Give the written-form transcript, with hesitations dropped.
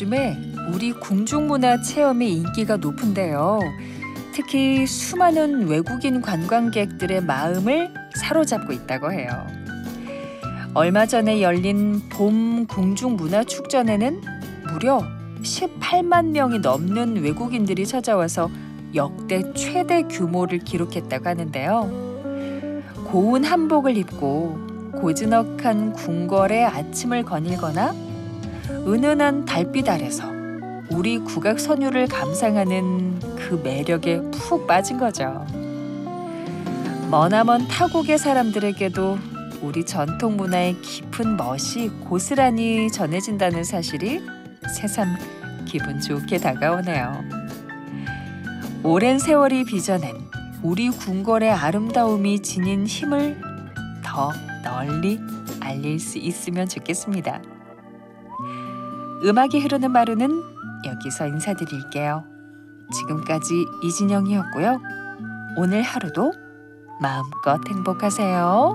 요즘에 우리 궁중문화 체험이 인기가 높은데요. 특히 수많은 외국인 관광객들의 마음을 사로잡고 있다고 해요. 얼마 전에 열린 봄 궁중문화축전에는 무려 18만 명이 넘는 외국인들이 찾아와서 역대 최대 규모를 기록했다고 하는데요. 고운 한복을 입고 고즈넉한 궁궐의 아침을 거닐거나 은은한 달빛 아래서 우리 국악 선율을 감상하는 그 매력에 푹 빠진 거죠. 머나먼 타국의 사람들에게도 우리 전통 문화의 깊은 멋이 고스란히 전해진다는 사실이 새삼 기분 좋게 다가오네요. 오랜 세월이 빚어낸 우리 궁궐의 아름다움이 지닌 힘을 더 널리 알릴 수 있으면 좋겠습니다. 음악이 흐르는 마루는 여기서 인사드릴게요. 지금까지 이진영이었고요. 오늘 하루도 마음껏 행복하세요.